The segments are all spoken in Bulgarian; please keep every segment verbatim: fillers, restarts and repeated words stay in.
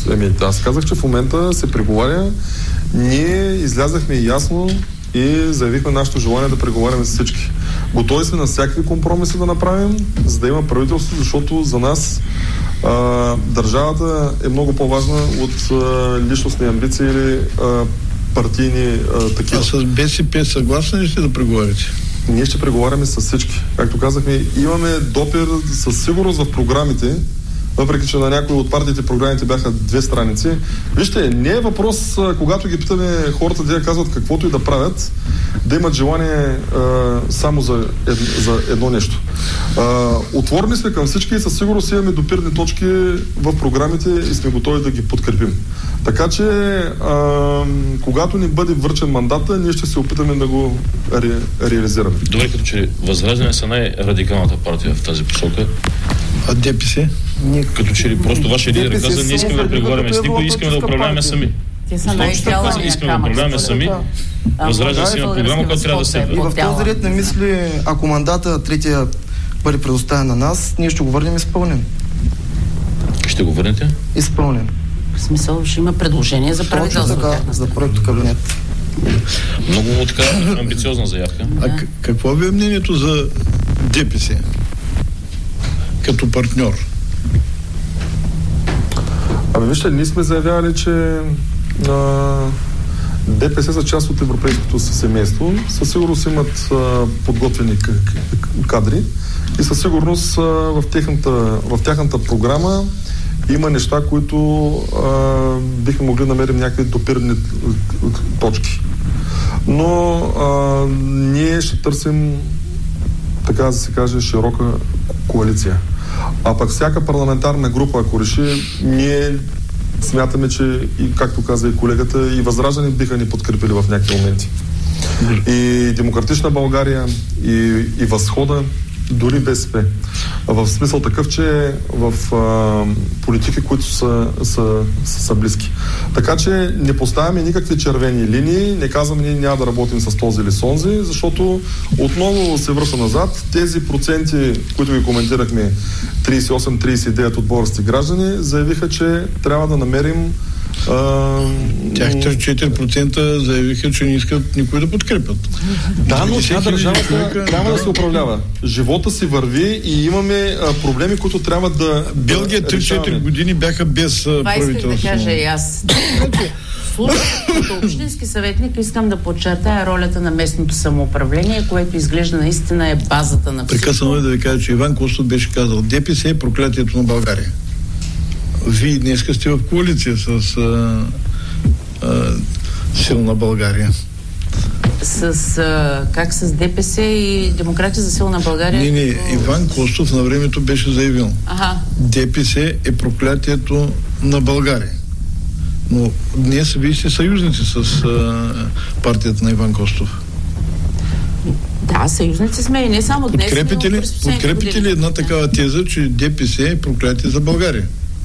Еми, аз казах, че в момента се преговаря. Ние излязахме ясно и заявихме нашето желание да преговаряме с всички. Готови сме на всякакви компромиси да направим, за да има правителство, защото за нас а, държавата е много по-важна от а, личностни амбиции или а, партийни а, такива. А с БСП съгласни ли сте да преговаряте? Ние ще преговаряме с всички. Както казахме, имаме допир със сигурност в програмите, въпреки че на някои от партиите програмите бяха две страници. Вижте, не е въпрос, когато ги питаме хората да казват каквото и да правят, да имат желание а, само за, ед, за едно нещо. А, отворени сме към всички и със сигурност имаме допирни точки в програмите и сме готови да ги подкрепим. Така че, а, когато ни бъде връчен мандата, ние ще се опитаме да го ре, реализираме. Добре, като че Възраждане са най-радикалната партия в тази посока. А ДПС? Като че ли просто вашия лидер каза, не искаме да преговаряме с никой, искаме да управляваме сами. Те са най-изцяло искаме да управляваме сами. Възраждане си има програма, която трябва да следва. И в този ред на мисли, ако мандата третия бъде предоставен на нас, ние ще го върнем изпълнен. Ще го върнете? Изпълнен. В смисъл, ще има предложение за правителство. Така, за проекто кабинет. Много така амбициозна заявка. А да. Какво ви е мнението за ДПС като партньор? Ами вижте, ние сме заявявали, че а, ДПС са част от европейското семейство. Със сигурност имат а, подготвени кадри и със сигурност а, в, техната, в тяхната програма има неща, които а, бихме могли да намерим някакви допирни точки. Но а, ние ще търсим, така да се каже, широка коалиция. А пък всяка парламентарна група, ако реши, ние смятаме, че, и както каза и колегата, и Възраждане биха ни подкрепили в някакви моменти. И Демократична България, и, и Възхода, дори БСП. В смисъл такъв, че в а, политики, които са, са, са, са близки. Така че не поставяме никакви червени линии, не казваме, ние няма да работим с този или с онзи, защото отново се връща назад. Тези проценти, които ги коментирахме, трийсет и осем трийсет и девет от български граждани, заявиха, че трябва да намерим Тях четири процента заявиха, че не искат никой да подкрепят. Да, но тя държавата човека, трябва да. да се управлява. Живота си върви и имаме а, проблеми, които трябва да Белгия да три-четири години бяха без правителство. Това исках да кажа и аз. Като общински съветник искам да подчертая ролята на местното самоуправление, което изглежда наистина е базата на всичко. Прекъснато е да ви кажа, че Иван Костов беше казал: ДПС е проклятието на България. Вие днес сте в коалиция с а, а, Силна България. С, а, как с ДПС и Демократи за Силна България? Не, не, Иван Костов на времето беше заявил. Ага. ДПС е проклятието на България. Но днес вие сте съюзници с а, партията на Иван Костов. Да, съюзници сме и не само днес. Подкрепите ли, подкрепите ли една такава теза, че ДПС е проклятие за България?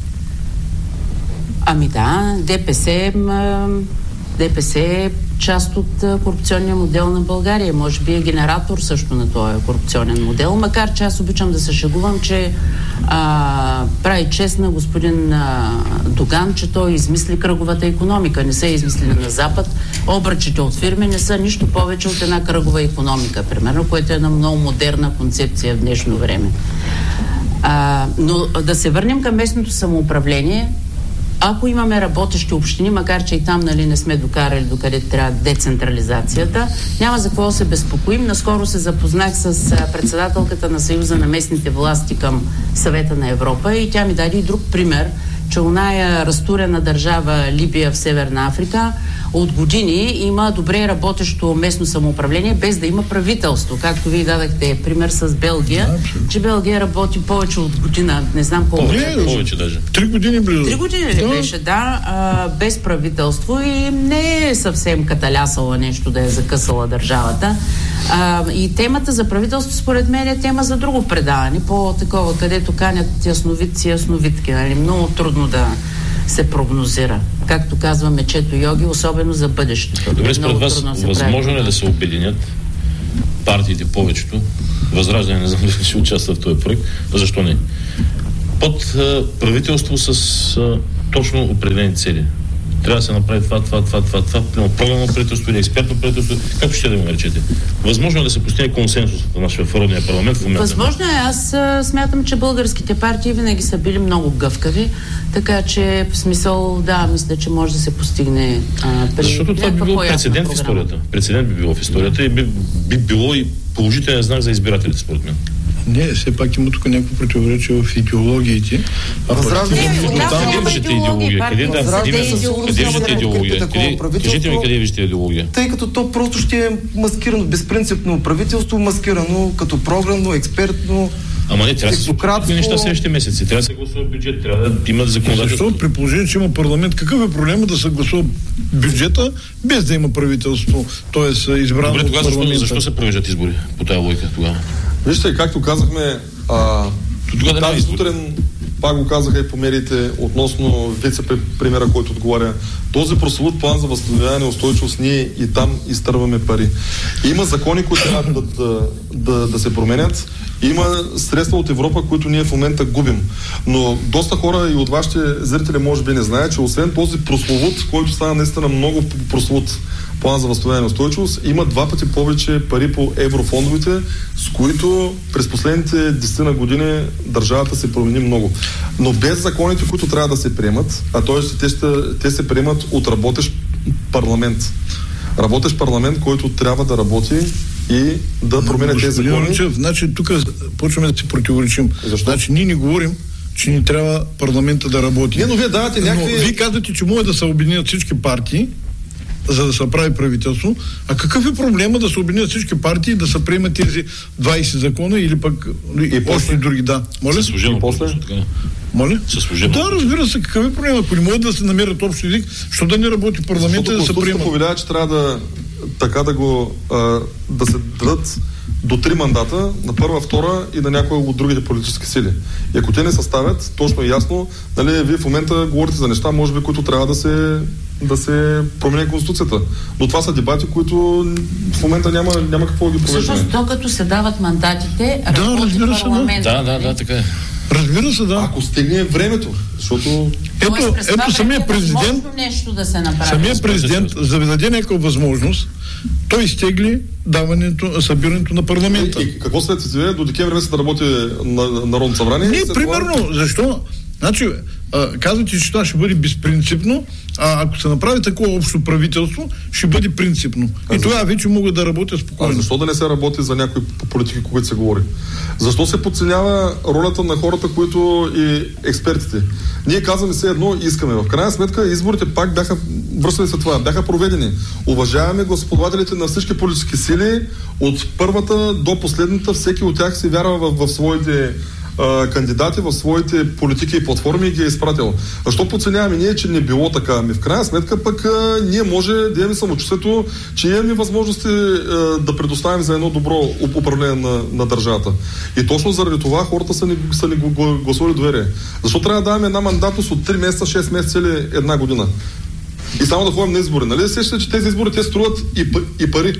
Ами да, ДПС, ДПС е част от корупционния модел на България. Може би е генератор също на този корупционен модел, макар че аз обичам да се шегувам, че а, прави чест на господин а, Доган, че той измисли кръговата икономика. Не са измислили на Запад. Обръчите от фирми не са нищо повече от една кръгова икономика, примерно, което е една много модерна концепция в днешно време. А, но да се върнем към местното самоуправление. Ако имаме работещи общини, макар че и там, нали, не сме докарали докъде трябва децентрализацията, няма за какво да се безпокоим. Наскоро се запознах с председателката на Съюза на местните власти към Съвета на Европа и тя ми даде и друг пример, че оная разтурена държава Либия в Северна Африка от години има добре работещо местно самоуправление, без да има правителство. Както вие дадахте пример с Белгия, да, че Белгия работи повече от година, не знам колко. Повече, не, повече даже. Три години близо. Три години ли да. беше, да, а, без правителство и не е съвсем каталясала нещо да е закъсала държавата. А, и темата за правителство, според мен, е тема за друго предаване, по-такова, където канят ясновидци и ясновидки. Нали? Много трудно да се прогнозира. Както казва мечето йоги, особено за бъдещето. Добре, според вас, възможно е да се обединят партиите, повечето? Възраждане, не знам дали ще участва в този проект. Защо не? Под а, правителство с а, точно определени цели. Трябва да се направи това, това, това, това, това, това програмно правителство или експертно правителство, както ще да го наречете. Възможно е да се постигне консенсус в нашия народния парламент в момента. Възможно е. Аз а, смятам, че българските партии винаги са били много гъвкави, така че в смисъл, да, мисля, че може да се постигне а, при... Защото това би било прецедент в историята. Прецедент би било в историята и би, би било и положителен знак за избирателите, според мен. Не, все пак има тук някакво противоречие в идеологиите. А Възраждане- пък- Не, Къде Възраждане- виждате идеология? Къде да? Възраждане Къде със сигурност къде няма виждате да идеология? подкрепи такова Къде- правителство. Кажете ми къде виждате идеология? Тъй като то просто ще е маскирано, безпринципно правителство, маскирано като програмно, експертно. Ама не, трябва да се случат технократско. такива неща в следващите месеци. Трябва да се гласува бюджет, трябва да има законодателство. Защо при положение, че има парламент, какъв е проблема да се гласува бюджета без да има правителство, т.е. избрано Добре, от тогава защо, парламента? защо се провеждат избори по тази логика тогава? Вижте, както казахме, а, Тогава да няма тази избори. сутрин пак го казаха и по медиите относно вице-премиера, който отговаря. Този прословут план за възстановяване и устойчивост, ние и там изтърваме пари. Има закони, които трябва да, да, да, да се променят. Има средства от Европа, които ние в момента губим. Но доста хора и от вашите зрители може би не знаят, че освен този прословут, който стана наистина много прословут план за възстановяване и устойчивост, има два пъти повече пари по еврофондовете, с които през последните десет години държавата се промени много. Но без законите, които трябва да се приемат, а т.е. те, ще- те се приемат от работещ парламент. Работещ парламент, който трябва да работи и да променя тези Господин закони. Ръчев, значи тук почваме да си противоречим. Защо? Значи ние не говорим, че ни трябва парламента да работи. Не, но вие давате някакви... Но вие казвате, че може да се обединят всички партии, за да се прави правителство. А какъв е проблема да се обединят всички партии и да се приемат тези двайсет закона или пък и И още после? други? Да. Моля? Със служебно И после? правителство, така. Моля? Със служебно. Да, разбира се, какъв е проблема? Ако не могат да се намерят общ език, що да не работи парламента Защото да се Конституцията приема? повелява, че трябва да така да го а, да се дадат до три мандата на първа, втора и на някои от другите политически сили. И ако те не съставят, точно и ясно, нали, вие в момента говорите за неща, може би, които трябва да се да се промени Конституцията. Но това са дебати, които в момента няма, няма какво да ги провеждаме. Всъщност, докато се дават мандатите, работи разбира се, да. парламент. Да, да, да, така е. Разбира се, да. Ако стигне времето, защото Ето, Тоест, през това ето самия време е президент, възможно нещо да се направи. самия президент, за да даде някаква възможност, той изтегли даването, събирането на парламента. и, и какво след това? До декември месец да работи на, на Народно събрание? Не, След примерно, това- защо? Значи, а, казвате, че това ще бъде безпринципно, а ако се направи такова общо правителство, ще бъде принципно. А И защо? тогава вече могат да работят А спокойно. защо да не се работи за някои политики, които се говори? Защо се подценява ролята на хората, които и експертите? Ние казваме все едно и искаме. В крайна сметка изборите пак бяха, връщали се това, бяха проведени. Уважаваме господавателите на всички политически сили, от първата до последната, всеки от тях се вярва в, в своите а, кандидати, в своите политики и платформи и ги е изпратил. Защо подценяваме ние, че не било така? Ами в крайна сметка пък а, ние може да имаме самочувствието, че имаме възможности а, да предоставим за едно добро уп- управление на, на държавата. И точно заради това хората са ни, са ни гл- гласували доверие. Защо трябва да даваме една мандатност от три месеца, шест месеца или една година? И само да ходим на избори. Нали сещате, че тези избори те струват и, п- и пари?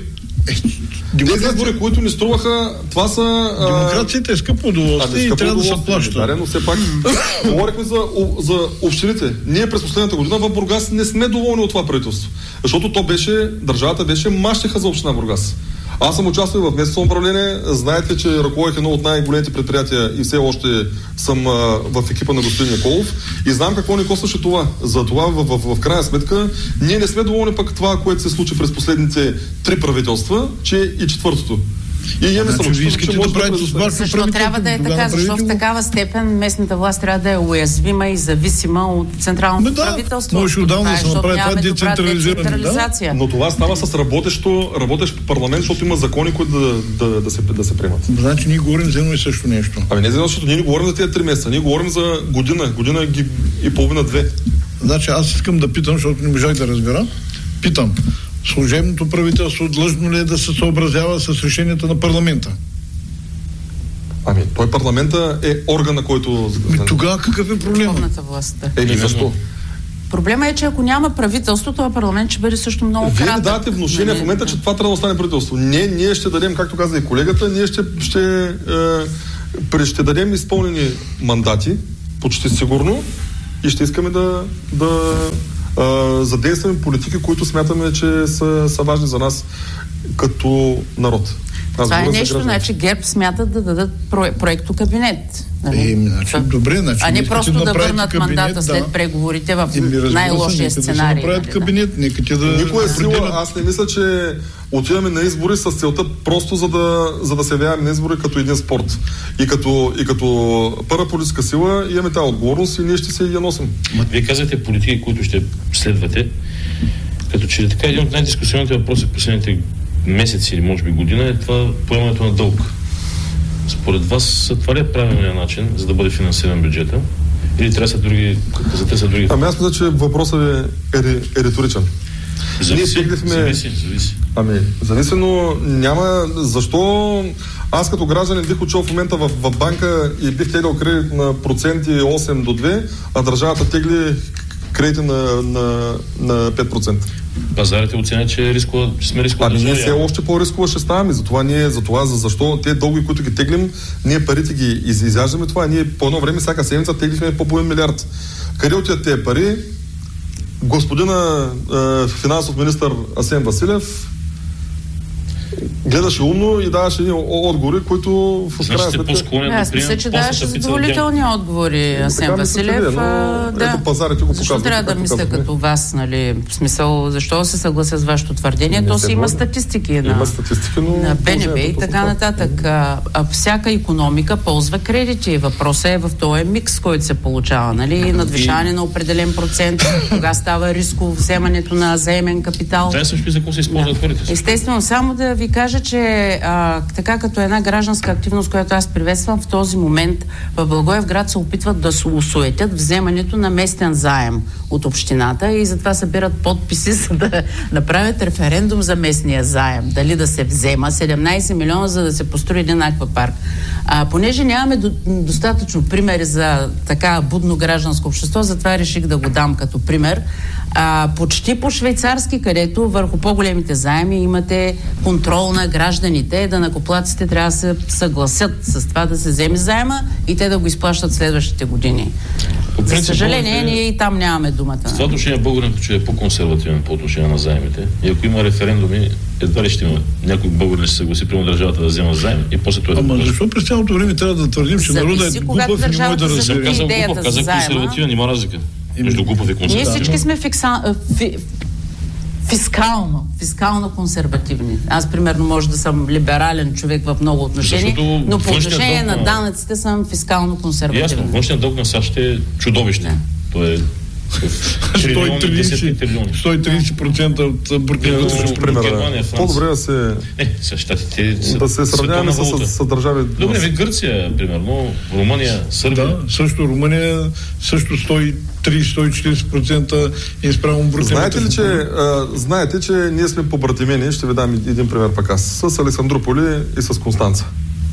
Тези избори, които ни струваха, това са... а, Демокрацията е скъпо а, удоволствие не и скъпо трябва да се удоволствие, плаща. да, но все пак говорихме за, о- за общините. Ние през последната година в Бургас не сме доволни от това правителство. Защото то беше, държавата беше мащеха за община Бургас. Аз съм участвал в местно самоуправление. Знаете, че ръководих едно от най-големите предприятия и все още съм а, в екипа на господин Николов и знам какво ни костваше това. За това в, в, в, в крайна сметка ние не сме доволни пък това, което се случи през последните три правителства, че и четвъртото. И имаме Значи, вие самочувствие, искате че да може да правите с предоставим. вашето Защо правителство, трябва да е тогава така? Защо в направете го. такава степен местната власт трябва да е уязвима и зависима от централното Ами да, правителство? може отдавна да се защото направи това нямаме добра децентрализиране, да. децентрализация. Но това става с работещо, работещ парламент, защото има закони, които да, да, да, се, да се приемат. Значи ние говорим за едно и също нещо. Ами не за едно, защото ние не говорим за тези три месеца, ние говорим за година, година ги- и половина-две. Значи аз искам да питам, защото не можах да разбера. Питам, служебното правителство длъжно ли е да се съобразява с решенията на парламента? Ами, той парламента е органа, който... Ми, тогава какъв е проблема? Върховната власт. да. Еми, защо? Проблема е, че ако няма правителство, това парламент ще бъде също много Вие кратък. ми давате внушение Нали? в момента, че това трябва да остане правителство. Не, ние ще дадем, както каза и колегата, ние ще, ще, е, ще дадем изпълнени мандати, почти сигурно, и ще искаме да, да а, задействаме политики, които смятаме, че са, са важни за нас като народ. Аз Това е говоря за нещо, гражданите. значи ГЕРБ смятат да дадат про- проекто кабинет. Нали? Е, значи, добре, значи, а не нека просто ти да направите върнат кабинет, мандата да. след преговорите в Еми, разбира се, най-лошия нека сценарий. Да се направят нали, да. кабинет, нека ти да... Никоя сила, определят. аз не мисля, че отиваме на избори с целта просто за да, за да се явяваме на избори като един спорт. И като, и като първа политическа сила имаме тази отговорност и ние ще се я носим. Вие казвате политики, които ще следвате. Като че ли така един от най-дискусионните въпроси в последните месеци или може би година е това поемането на дълг. Според вас това ли е правилният начин, за да бъде финансиран бюджета? Или трябва да са други, за те са други? Ами аз мисля, че въпросът е, е, е риторичен. Зависи, ние теглихме- зависи, зависи. Ами, зависи, но няма... Защо аз като гражданин бих учил в момента в, в банка и бих теглил кредит на проценти осем до две, а държавата тегли кредити на, на, на пет процента. Пазарите оценят, че е рискова, че сме рискова Ами ние държава. все още по-рискова ще ставаме. Затова ние, затова, за защо те дълги, които ги теглим, ние парите ги из, изяждаме това. Ние по едно време, всяка седмица теглихме по половин милиард. Къде отиват тези пари? Господина е, финансов министър Асен Василев гледаше умно и даваше едни отговори, които в Значи крайна сте сметка... по-склонен Да, да аз мисля, приемем че постната даваше пица от задоволителни отговори Асен така мисля, че Василев. вие, но а, ето да. пазарите го Защо показват, трябва да както мисля казахме. като вас, нали? В смисъл, защо да се съглася с вашето твърдение? Не То се си има може. статистики Има на, статистики, но... на БНБ и положението така точно нататък. А, а, всяка икономика ползва кредити. Въпросът е в този микс, който се получава, нали? Надвишаване на определен процент, кога става рисково вземането на заемен капитал. Да, също и за какво се използват парите си. Естествено, само да ви кажа, че а, така като една гражданска активност, която аз приветствам, в този момент в Благоевград се опитват да се усуетят вземането на местен заем от общината и затова събират подписи, за да направят референдум за местния заем. Дали да се взема седемнайсет милиона, за да се построи един аквапарк. А, понеже нямаме до, достатъчно примери за така будно гражданско общество, затова реших да го дам като пример. А, почти по швейцарски, където върху по-големите заеми имате контрол на гражданите, да накоплатците трябва да се съгласят с това да се вземе заема и те да го изплащат следващите години. По За принцип, съжаление, българите- ние и там нямаме думата. В това отношение българин, че е по-консервативен по отношение на заемите. И ако има референдуми, едва ли ще има някой българин ще се съгласи прямо държавата да взема заем и после това да Ама го защо през цялото време трябва да твърдим, че Зависи, народът е когато глупав и не може да държавата Съм разбере? казал идеята глупав, за казах заема. консервативен, има разлика между глупав и Ние консервативен. всички сме фикса, фи, фискално, фискално консервативни. Аз, примерно, може да съм либерален човек в много отношения, Защото но по външният отношение дълг на на- данъците съм фискално консервативен. Ясно, външният дълг на САЩ е чудовище. Да. То е трилиони, десетки трилиони. сто и трийсет процента от брутния Е, вътрешен Германия, Пример, Франция. по-добре да се, Е, с щатите са да се сравняваме световна с, валута. с, с държави. Добре, ви Гърция, примерно, Румъния, Сърбия. Да, също Румъния, също сто и трийсет - сто и четирийсет процента е спрямо брутния Знаете ли, вътрешен че, а, знаете, че ние сме побратимени, ще ви дам един пример пък аз, с Александрополи и с Констанца.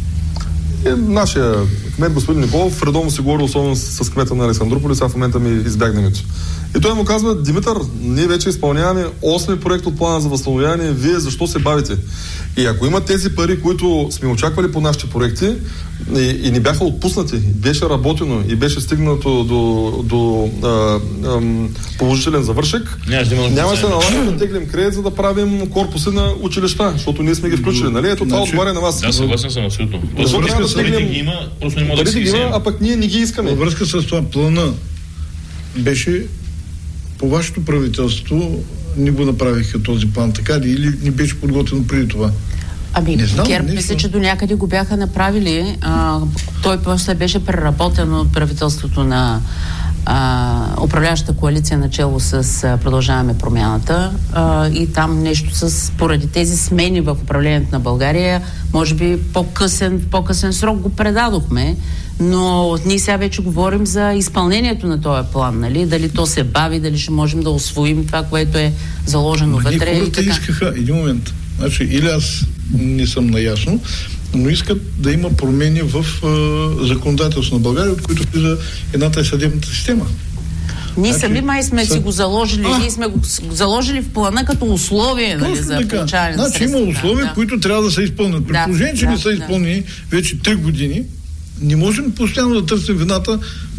И нашия кмет, господин Николов, редовно си говори особено с, с кмета на Александрополи, сега в момента ми избягна името. И той му казва: Димитър, ние вече изпълняваме осми проект от плана за възстановяване, вие защо се бавите? И ако има тези пари, които сме очаквали по нашите проекти и, и ни бяха отпуснати, беше работено и беше стигнато до, до а, ам, положителен завършек, Нямаше да има нямаше да заем. налагаме да теглим кредит, за да правим корпуси на училища, защото ние сме ги включили. Нали? Ето това Значи- отговаря на вас. Да, съгласен съм абсолютно. Защо Парите трябва да теглим- ги има, просто не мога да Парите си ги ги има, взема. а пък ние не ги искаме. Във връзка с това плана беше по вашето правителство не го направиха този план, така ли? Или не беше подготвено преди това? Ами, Не знам, ГЕРБ нещо. мисля, че до някъде го бяха направили. А, той после беше преработен от правителството на а, управляващата коалиция начело с а, Продължаваме промяната а, и там нещо с, поради тези смени в управлението на България, може би по-късен, по-късен срок го предадохме, но ние сега вече говорим за изпълнението на този план, нали? Дали то се бави, дали ще можем да усвоим това, което е заложено Ма ние вътре и хората така. искаха, един момент, значи или аз не съм наясно, но искат да има промени в е, законодателство на България, от които влиза едната е съдебната система. Ние Значи, сами май сме са- си го заложили, А! ние сме го с- заложили в плана като условие, нали, Точно за така. получаване на Значи има средства. условия, Да. които трябва да се изпълнят. При Да, положение, че да, не са да. изпълнени вече три години, не можем постоянно да търсим вината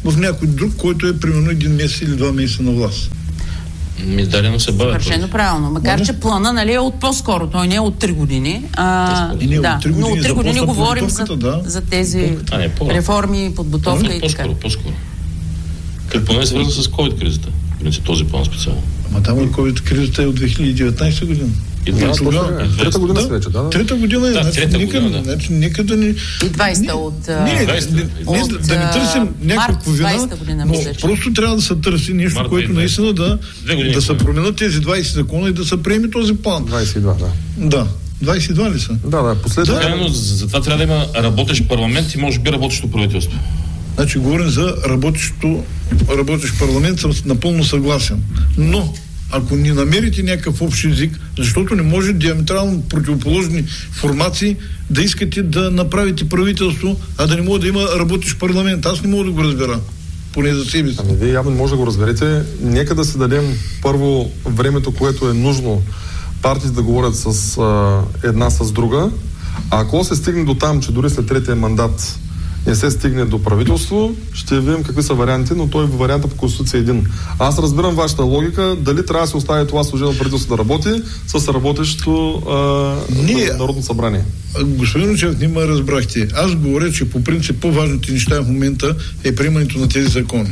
в някой друг, който е примерно един месец или два месеца на власт. Ми дарено се бавят. Съвършено правилно. Макар, че плана, нали, е от по-скоро. Той не е от три години. А, И не, да, от три години, но от три години говорим за, да. за тези А, не, по- реформи, подготовка Не, и така. по-скоро, по-скоро. Като поне е свързан с COVID-кризата. В принцип, този план специално. Ама там от COVID-кризата е от две хиляди и деветнайсета година. И Да, двайсета точно година. е. Трета година се вече, да, да. Трета година е. Да, значи, трета нека, година, да. значи, нека да ни... И двайсета от... а, Не, не, двайсета. не, не, От, да, да не търсим а, някаква март вина, двайсета година, но мисля, че. просто трябва да се търси нещо, Март което двайсета. наистина да, Две години да се и половина. променят тези двайсет закона и да се приеме този план. двайсет и два, да. Да. двайсет и два ли са? Да, да, последно. Да, но затова трябва да има работещ парламент и може би работещо правителство. Значи говорим за работещо, работещ парламент, съм напълно съгласен. Но, ако не намерите някакъв общ език, защото не може диаметрално противоположни формации да искате да направите правителство, а да не може да има работещ парламент. Аз не мога да го разбера. Поне за себе си. Ами вие явно не може да го разберете. Нека да си дадем първо времето, което е нужно партиите да говорят с а, една с друга. А ако се стигне до там, че дори след третия мандат не се стигне до правителство, ще видим какви са варианти, но той варианта по Конституция е един. Аз разбирам вашата логика, дали трябва да се остави това служебно правителство да работи с работещо а, Ние- Народно събрание. Господин Ручев, не ме разбрахте. Аз говоря, че по принцип по-важните неща в момента е приемането на тези закони.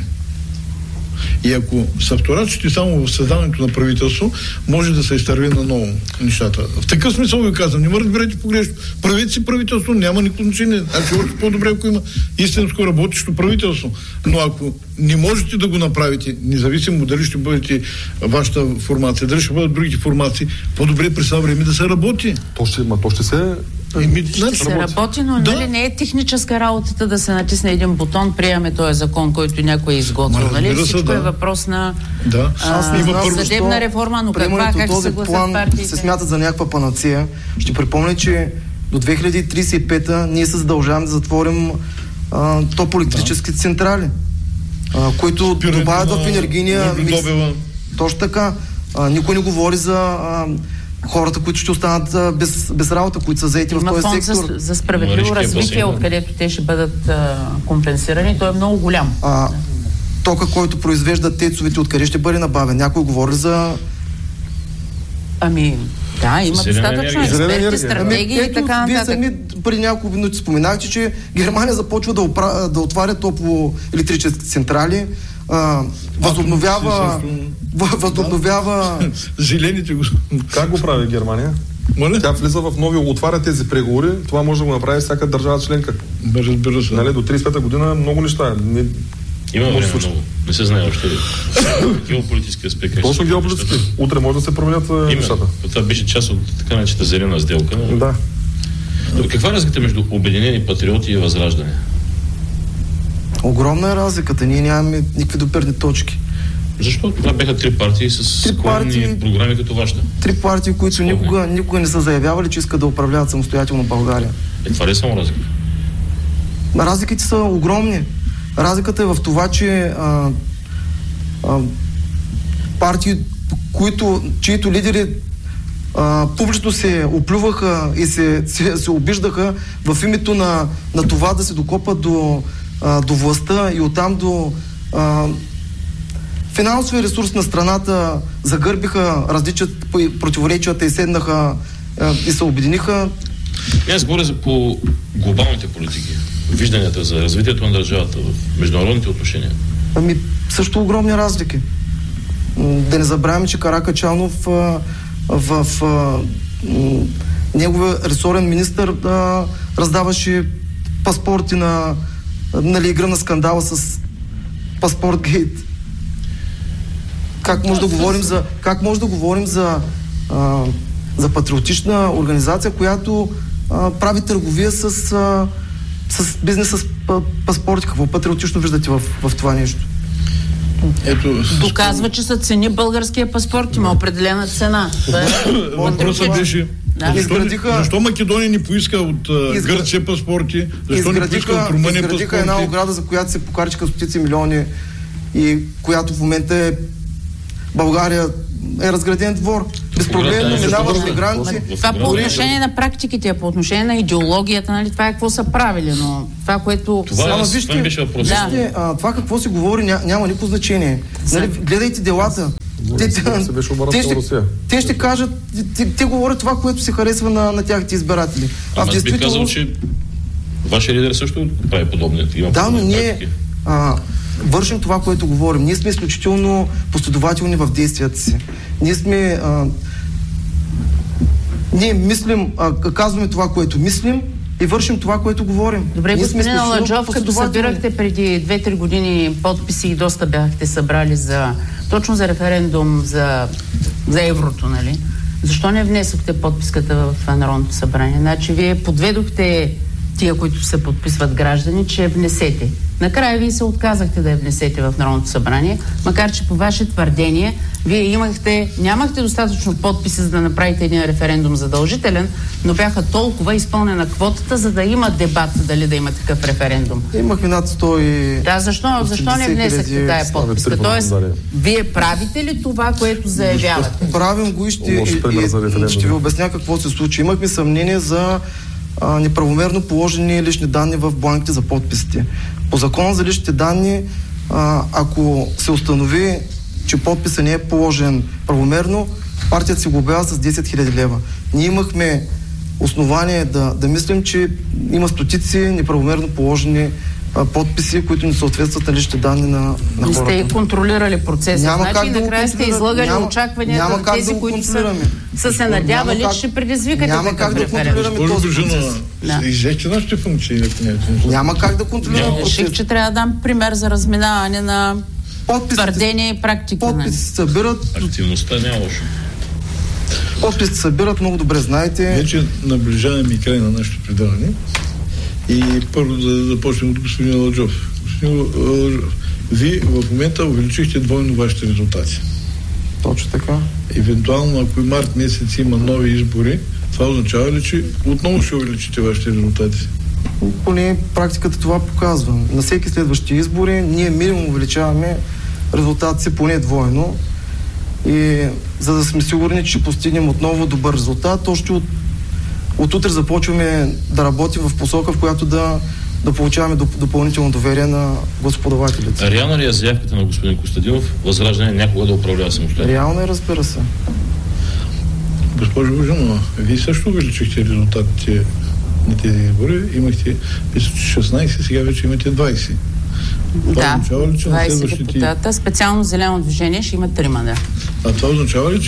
И ако са вторачите само в създаването на правителство, може да се изтърви на ново нещата. В такъв смисъл ви казвам, не ме разберете погрешно. Правете си правителство, няма никакво значение. Значи още по-добре, ако има истинско работещо правителство. Но ако не можете да го направите, независимо дали ще бъдете вашата формация, дали ще бъдат другите формации, по-добре през това време да се работи. То ще, ма, то ще се... Еми, Ще значи, се работи, но Да. нали, не е техническа работата да се натисне един бутон, приемаме този закон, който някой е изготвил. Ма, Нали? разбира се, Всичко да. е въпрос на Да. Аз не а, знам първо съдебна защо реформа, но каква, приемането как този се гласят план партиите. се смята за някаква панацея. Ще припомня, че до две хиляди трийсет и пета ние се задължаваме да затворим а, топлоелектрически централи, а, които Спирането добавят в на енергийния микс. въгледобива. Точно така. А, никой не говори за а, хората, които ще останат а, без, без работа, които са заети в Има този фонд за, сектор. за справедливо Маришкия развитие, басейн, да. откъдето те ще бъдат а, компенсирани. Той е много голям. А, тока, който произвеждат тецовете, откъде ще бъде набавен? Някой говори за... Ами, да, има Зелена достатъчно енергия. Зелена експерти, енергия, да. стратегии и ето, така вие нататък. сами преди няколко минути споменахте, че Германия започва да, опра... да отваря топлоелектрически централи, а, възобновява... въ- възобновява... Зелените го... Как го прави Германия? Моля? Тя влиза в нови, отваря тези преговори. Това може да го направи всяка държава членка. Разбира се. Нали, до трийсет и пета година много неща. Не, Има може да време се случи. много. Не се знае още. Геополитически аспект. как ще Точно се геополитически. нещата. Утре може да се променят а, Именно. нещата. Това беше част от така наречената зелена сделка. Но... Да. Но каква е разликата между Обединени патриоти и Възраждане? Огромна е разликата. Ние нямаме никакви допирни точки. Защо? Това бяха три партии с Три склонни партии. програми като вашата. Три партии, които Спомня. никога, никога не са заявявали, че искат да управляват самостоятелно България. Е, това ли е само разлика? Разликите са огромни. Разликата е в това, че а, а, партии, които, чието лидери а, публично се оплюваха и се, се, се обиждаха в името на, на това да се докопат до, а, до властта и оттам до а, финансовия ресурс на страната, загърбиха различат противоречията и седнаха а, и се обединиха. Не, аз говоря за по глобалните политики, вижданията за развитието на държавата в международните отношения. Ами, също огромни разлики. М, Да не забравяме, че Каракачанов а, в, в а, м, неговия ресорен министър а, раздаваше паспорти на, нали, игра на скандала с паспорт гейт. Как може да говорим за, как може да говорим за, а, за патриотична организация, която а, прави търговия с, а, с бизнес с па- паспорти? Какво патриотично виждате в, в това нещо? Ето, Доказва, че са цени българския паспорт, има определена цена. Това е въпросът патриотично. беше Да. защо, Изградиха- защо Македония не поиска от uh, Изгра- Гърция паспорти, защо не поиска Изградиха, от Румъния изградиха паспорти? една ограда, за която се покачиха стотици милиони и която в момента е България е разграден двор. безпроблемно минават мигранти. Това по отношение на практиките, по отношение на идеологията, нали, това е какво са правили, но това, което... Това, Ама е, вижте, това беше въпрос. Да. Вижте, а, това какво се говори ня, няма никакво значение. Нали, гледайте делата. Те, те, се беше обърнал те, към ще, Русия. те ще кажат, те, те говорят това, което се харесва на, на тяхните избиратели. Ама аз бих казал, че вашия лидер също прави подобни. Има да, но подобни ние практики. а, вършим това, което говорим. Ние сме изключително последователни в действията си. Ние сме... А, ние мислим, а, казваме това, което мислим и вършим това, което говорим. Добре, ние сме господин Аладжов, като последователни. събирахте преди две-три години подписи и доста бяхте събрали за, точно за референдум за, за еврото, нали? Защо не внесохте подписката в Народното събрание? Значи вие подведохте тия, които се подписват граждани, че внесете. Накрая вие се отказахте да я внесете в Народното събрание, макар че по ваше твърдение вие имахте, нямахте достатъчно подписи, за да направите един референдум задължителен, но бяха толкова изпълнена квотата, за да има дебат дали да има такъв референдум. Имахме над сто и... Да, защо, защо не внесахте тая подписка? Тоест, вие правите ли това, което заявявате? Правим го и ще, Лош и, пример за и, референдум. ще ви обясня какво се случи. Имахме съмнение за а, неправомерно положени лични данни в бланките за подписите. По закона за личните данни, а, ако се установи, че подписа не е положен правомерно, партията се глобява с десет хиляди лева. Ние имахме основание да, да мислим, че има стотици неправомерно положени а, подписи, които не съответстват на личните данни на, на Не хората. сте и контролирали процеса. Няма Значи как да го накрая сте контролираме. излагали Няма- очакванията няма на как тези, да го които са, контролираме. са се надявали, Няма че ще как- предизвикате няма такъв как да референдум. контролираме Госпожо този Божинова, процес. Да. иззехте нашите функции. ако не е. Няма как да контролираме Няма. Реших, процес. че трябва да дам пример за разминаване на Подписите, твърдение и практика. нали? подписи се събират, Активността няма лошо. подписите се събират, много добре знаете. Вече наближаваме и край на нашето предаване. И първо да започнем от господин Аладжов. Господин Аладжов, вие в момента увеличихте двойно вашите резултати. Точно така. Евентуално, ако и март месец има нови избори, това означава ли, че отново ще увеличите вашите резултати? Поне практиката това показва. На всеки следващи избори ние минимум увеличаваме резултатите си поне двойно. И за да сме сигурни, че ще постигнем отново добър резултат, още от, от утре започваме да работим в посока, в която да, да получаваме доп, допълнително доверие на господавателите. Реална ли е заявката на господин Костадинов Възраждане някога да управлява самостоятелно? Реално е, разбира се. Госпожо Божинова, вие също увеличихте резултатите на тези избори. Имахте мисля, че шестнайсет, сега вече имате двайсет. Това Да, означава ли, че на двайсет следващите... депутата. Специално зелено движение ще има трима, да. А това означава ли, че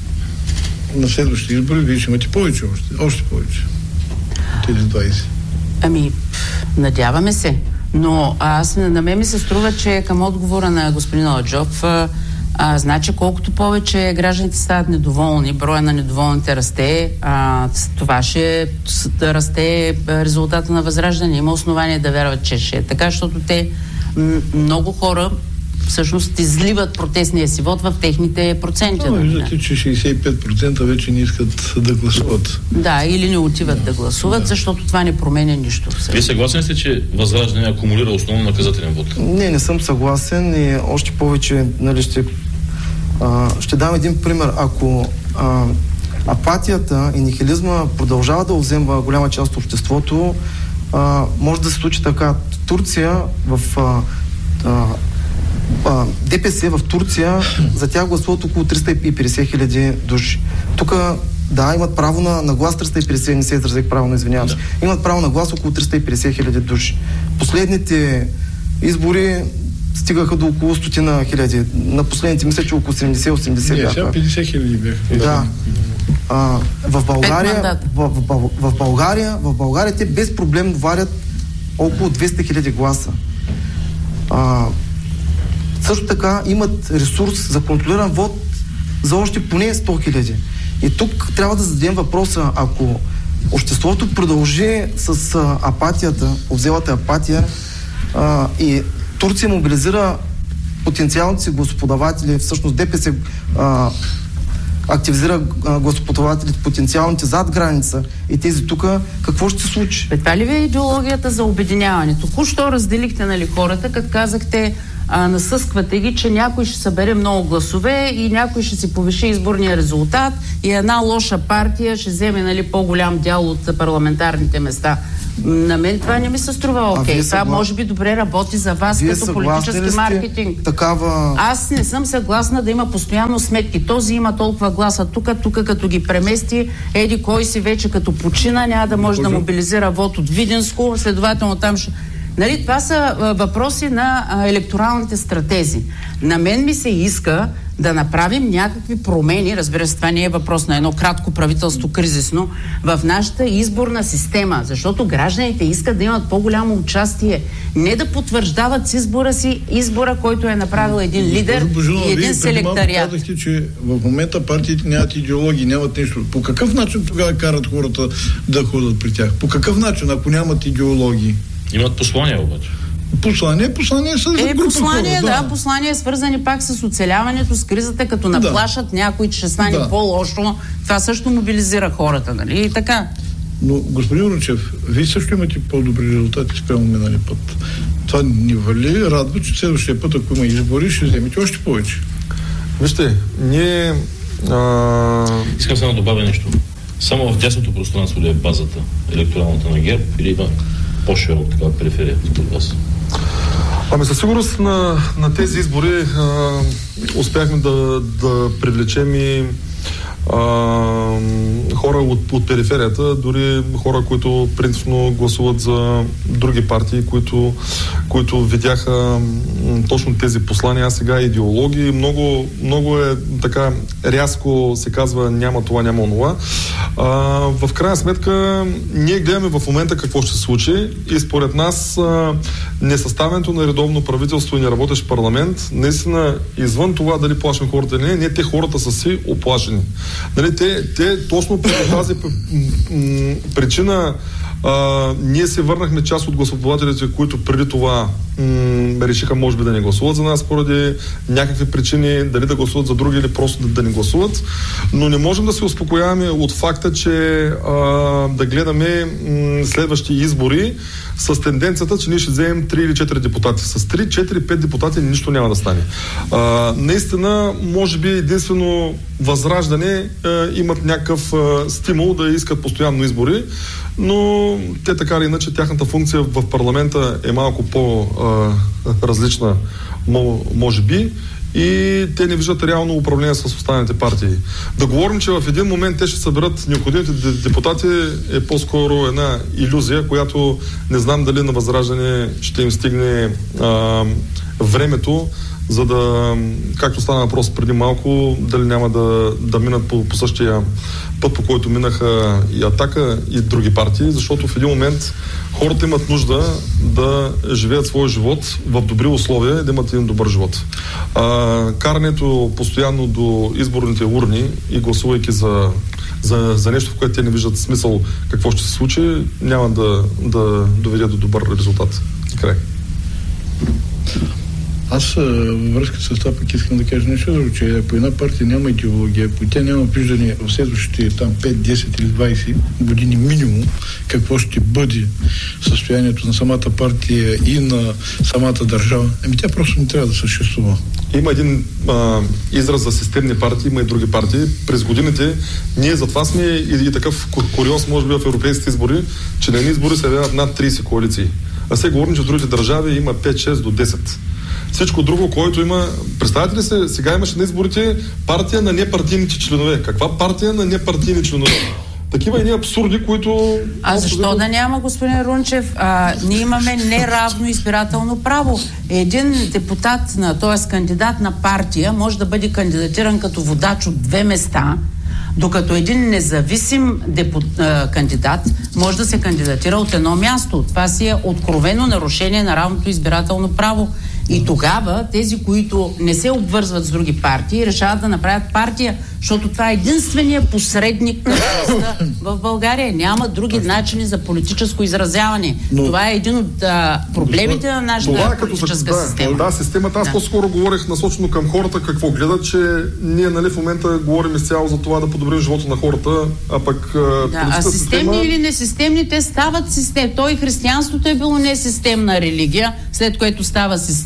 на следващите избори вие ще имате повече още? Още повече. Тези двайсет. Ами, пф, надяваме се. Но аз на мен ми се струва, че към отговора на господин Аладжов, а, а, значи колкото повече гражданите стават недоволни, броя на недоволните расте, а, това ще с- да расте резултата на Възраждане. Има основание да вярват, че ще е така, защото те м- много хора всъщност изливат протестния си вод в техните проценти. Но нали? виждате, че шейсет и пет процента вече не искат да гласуват. Да, или не отиват да гласуват, защото това не променя нищо. Вие всъщност. съгласен сте, че Възраждане акумулира основно наказателен вод? Не, не съм съгласен и още повече, нали, ще, а, ще дам един пример. Ако а, апатията и нихилизма продължава да взема голяма част от обществото, а, може да се случи така. Турция в а, а, а, ДПС в Турция, за тях гласуват около триста и петдесет хиляди души. Тук, да, имат право на, на глас триста и петдесет, не се изразих правилно, извинявам се. Имат право на глас около триста и петдесет хиляди души. Последните избори стигаха до около стотина хиляди. На последните мисля, че около седемдесет-осемдесет Не, сега бяха. петдесет хиляди бяха. Да. А, в България, мандата. в, в, в, в България, в България те без проблем варят около двеста хиляди гласа. А, също така имат ресурс за контролиран вод за още поне сто хиляди. И тук трябва да зададем въпроса, ако обществото продължи с а, апатията, обзелата апатия а, и Турция мобилизира потенциалните си гласоподаватели, всъщност ДПС а, активизира а, гласоподавателите, потенциалните зад граница и тези тук, какво ще се случи? Бе, това ли ви е идеологията за обединяване? Току-що разделихте, нали, хората, като казахте, а, насъсквате ги, че някой ще събере много гласове и някой ще си повиши изборния резултат и една лоша партия ще вземе, нали, по-голям дял от парламентарните места. На мен това не ми се струва окей. Okay. Това съгла... може би добре работи за вас Вие като политически маркетинг. Такава... Аз не съм съгласна да има постоянно сметки. Този има толкова гласа тук, тук като ги премести, еди кой си вече като почина, няма да може да мобилизира вод от Видинско, следователно там ще... Нали, това са а, въпроси на а, електоралните стратези. На мен ми се иска да направим някакви промени, разбира се, това не е въпрос на едно кратко правителство кризисно, в нашата изборна система, защото гражданите искат да имат по-голямо участие, не да потвърждават с избора си избора, който е направил един лидер Божинова, и един селектариат. Вие казахте, че в момента партиите нямат идеологии, нямат нещо. По какъв начин тогава карат хората да ходят при тях? По какъв начин, ако нямат идеологии? Имат послания обаче. Послание, послание са за е, група послание, хора, да. да, послание свързани пак с оцеляването, с кризата, като наплашат да. някой, че ще стане да. по-лошо. Това също мобилизира хората, нали? И така. Но, господин Рунчев, вие също имате по-добри резултати спрямо минали път. Това ни вали, радва, че следващия път, ако има избори, ще вземете още повече. Вижте, ние... А... Искам само да добавя нещо. Само в дясното пространство ли е базата електоралната на ГЕРБ или има по-широк такава периферия според вас? Ами със сигурност на, на тези избори а, успяхме да, да привлечем и а, хора от, от периферията, дори хора, които принципно гласуват за други партии, които, които видяха м, точно тези послания, а сега идеологии. Много, много е така рязко се казва няма това, няма онова. А, в крайна сметка ние гледаме в момента какво ще се случи и според нас а, несъставянето на редовно правителство и неработещ парламент, наистина извън това дали плашим хората или не, не, те хората са си оплашени. Нали, те, те точно по тази причина а, ние се върнахме част от гласоподавателите, които преди това м- решиха може би да не гласуват за нас поради някакви причини, дали да гласуват за други или просто да, да не гласуват. Но не можем да се успокояваме от факта, че а, да гледаме м- следващи избори с тенденцията, че ние ще вземем три или четири депутати. С три, четири, пет депутати нищо няма да стане. А, наистина, може би единствено Възраждане а, имат някакъв а, стимул да искат постоянно избори, но те така или иначе тяхната функция в парламента е малко по-различна, може би, и те не виждат реално управление с останалите партии. Да говорим, че в един момент те ще съберат необходимите депутати е по-скоро една илюзия, която не знам дали на Възраждане ще им стигне а, времето, за да, както стана въпрос преди малко, дали няма да, да минат по, по същия път, по който минаха и Атака, и други партии, защото в един момент хората имат нужда да живеят своя живот в добри условия и да имат един добър живот. А, карането постоянно до изборните урни и гласувайки за, за, за нещо, в което те не виждат смисъл какво ще се случи, няма да, да доведе до добър резултат. И край. Аз във връзка с това пък искам да кажа нещо друго, че ако една партия няма идеология, ако тя няма виждане в следващите там пет, десет или двайсет години минимум, какво ще бъде състоянието на самата партия и на самата държава, ами тя просто не трябва да съществува. Има един а, израз за системни партии, има и други партии. През годините ние затова сме и, и такъв куриоз, може би в европейските избори, че на едни избори се явяват над трийсет коалиции. А сега говорим, че в другите държави има пет, шест до десет. Всичко друго, което има... Представете ли се, сега имаше на изборите партия на непартийните членове. Каква партия на непартийни членове? Такива едни абсурди, които... А защо да... да няма, господин Рунчев? А, ние имаме неравно избирателно право. Един депутат, т.е. кандидат на партия, може да бъде кандидатиран като водач от две места, докато един независим депут, а, кандидат може да се кандидатира от едно място. Това си е откровено нарушение на равното избирателно право. И тогава тези, които не се обвързват с други партии, решават да направят партия, защото това е единствения посредник на властта в България. Няма други начини за политическо изразяване. Но, това е един от а, проблемите на нашата политическа да, система. Да, системата. Аз да. по-скоро говорех насочено към хората какво гледат, че ние нали, в момента говорим изцяло за това да подобрим живота на хората, а пък да, а системни система... или несистемни, те стават систем. Той християнството е било несистемна религия, след което става система.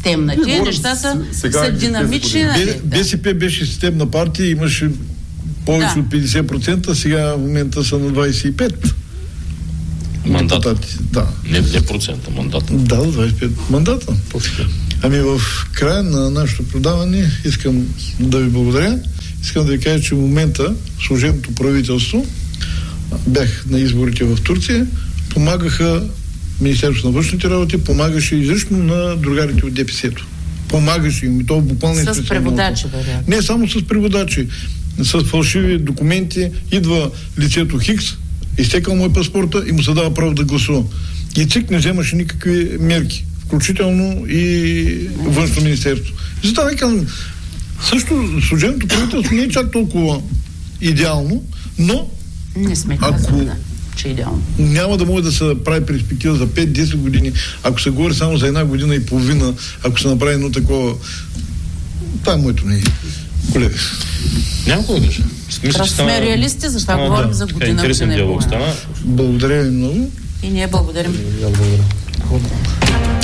системна. Ние Тия говорим неща са, с- сега са ги динамични. тези Нали? Б- Да. БСП беше системна партия, имаше повече Да. от петдесет процента, сега в момента са на двадесет и пет процента. Мандат. Депутати. Да. Не, не процента, мандат. Да, двадесет и пет мандата. Ами в края на нашето предаване искам да ви благодаря. Искам да ви кажа, че в момента служебното правителство, бях на изборите в Турция, помагаха Министерството на външните работи, помагаше изрично на другарите от ДПС-то. Помагаше им и то буквално... С преводачи, вероятно. Не само с преводачи, с фалшиви документи. Идва лицето Хикс, изтекал му е паспорта и му се дава право да гласува. И ЦИК не вземаше никакви мерки, включително и външно министерство. Затова ви казвам, също служебното правителство не е чак толкова идеално, но Не сме Ако- казали, да, че е идеално. няма да може да се прави перспектива за пет-десет години, ако се говори само за една година и половина, ако се направи едно такова... Това е моето мнение. Колега. Няма какво да кажа. Мисля, Просто сме реалисти, затова стана, говорим да, за така година, интересен година и диалог половина. стана. Благодаря ви много. И ние благодарим. Я благодаря.